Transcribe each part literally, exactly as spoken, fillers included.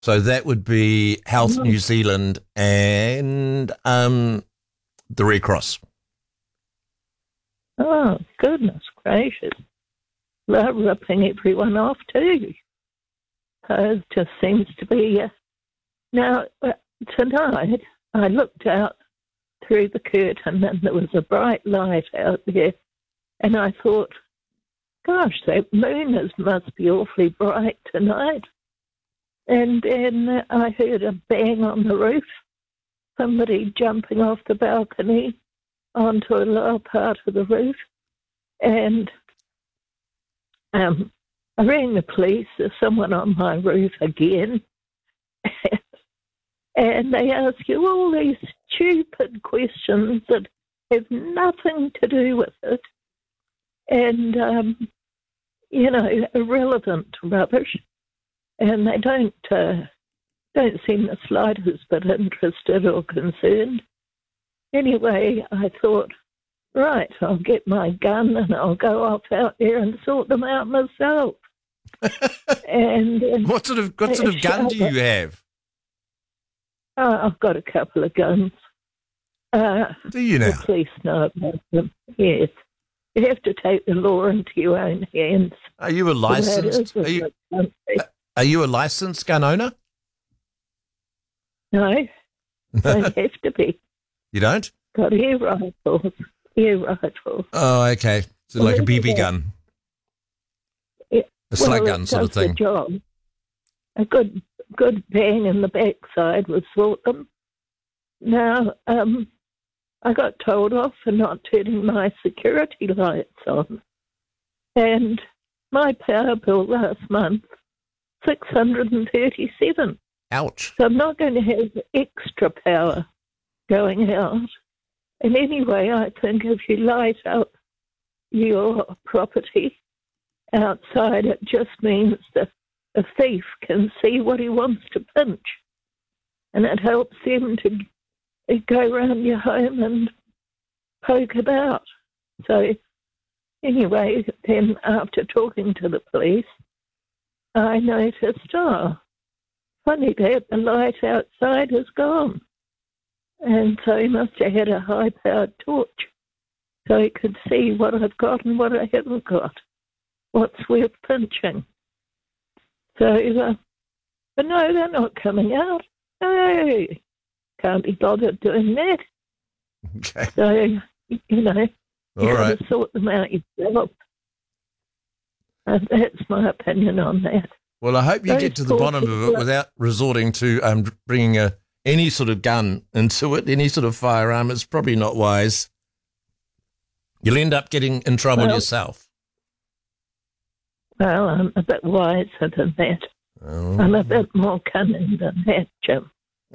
So that would be Health Oh. New Zealand and um, the Red Cross. Oh, goodness gracious. They're ripping everyone off too. So it just seems to be... Uh, now, uh, tonight, I looked out through the curtain and there was a bright light out there. And I thought, gosh, that moon is, must be awfully bright tonight. And then I heard a bang on the roof, somebody jumping off the balcony onto a lower part of the roof. And um, I rang the police. There's someone on my roof again. And they ask you all these stupid questions that have nothing to do with it. And, um, you know, irrelevant rubbish. And they don't uh, don't seem the slightest bit interested or concerned. Anyway, I thought, right, I'll get my gun and I'll go off out there and sort them out myself. and, and What sort of what sort of gun do you have? Uh, I've got a couple of guns. Uh, Do you now? The police know about them, yes. You have to take the law into your own hands. Are you a licensed? So that is Are you, a country. are you a licensed gun owner? No, don't have to be. You don't? Got air rifles, air rifles. Oh, okay. So Well, like a look B at B that. gun, Yeah, a slug well, gun it sort of does the thing. job. A good, good bang in the backside would sort them. Now, um, I got told off for not turning my security lights on. And my power bill last month, six hundred thirty-seven. Ouch. So I'm not going to have extra power going out. And anyway, I think if you light up your property outside, it just means that a thief can see what he wants to pinch. And it helps him to go around your home and poke about. So anyway, then after talking to the police, I noticed, oh, funny that the light outside is gone. And so he must have had a high-powered torch so he could see what I've got and what I haven't got, what's worth pinching. So, uh, but no, they're not coming out. No, can't be bothered doing that. Okay. So, you know, All you've right. got to sort them out yourself. And that's my opinion on that. Well, I hope you Those get to the poor bottom of it people- without resorting to um, bringing a, any sort of gun into it, any sort of firearm. It's probably not wise. You'll end up getting in trouble Well- yourself. Well, I'm a bit wiser than that. Oh. I'm a bit more cunning than that, Jim.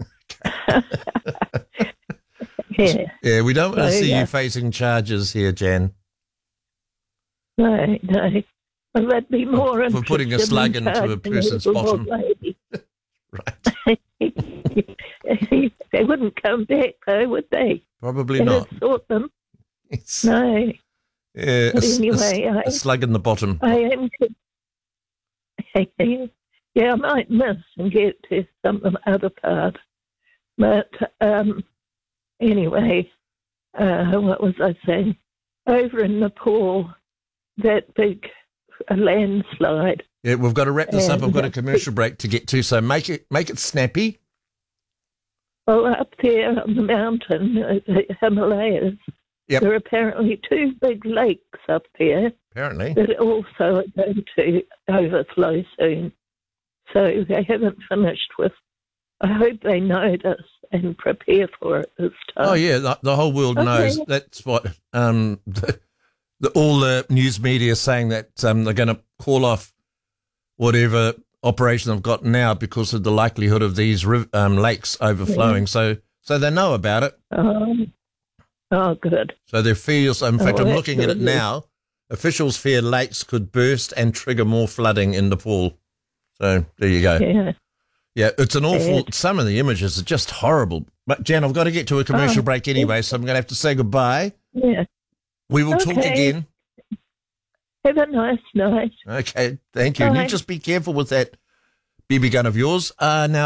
yeah, Yeah, we don't want to So, see yeah. you facing charges here, Jan. no, no. Well, that'd be more For putting a interested slug in into a charging person's little old bottom. lady. Right. They wouldn't come back, though, would they? Probably It'd not. sort them. It's, No, yeah, a, but s- a s- anyway, I- a slug in the bottom. I am. Yeah, I might miss and get to some other part. But um, anyway, uh, what was I saying? Over in Nepal, that big uh, landslide. Yeah, we've got to wrap this up. And I've got a that's commercial break to get to, so make it make it snappy. Well, up there on the mountain, uh, the Himalayas, Yep. there are apparently two big lakes up there Apparently. that also are going to overflow soon. So they haven't finished with. I hope they know this and prepare for it this time. Oh yeah, the, the whole world Okay. knows. That's what um, the, the, all the news media is saying, that um, they're going to call off whatever operation they've got now because of the likelihood of these riv- um, lakes overflowing. So, so they know about it. Um, oh, good. So they fear. So in fact, Oh, I'm that's looking at it good. now. Officials fear lakes could burst and trigger more flooding in Nepal. So there you go. Yeah. Yeah, it's an awful. Bad. Some of the images are just horrible. But Jan, I've got to get to a commercial Oh, break anyway, so I'm going to have to say goodbye. Yeah. We will talk Okay. again. Have a nice night. Okay, thank you. And you Bye. just be careful with that B B gun of yours. Uh, now,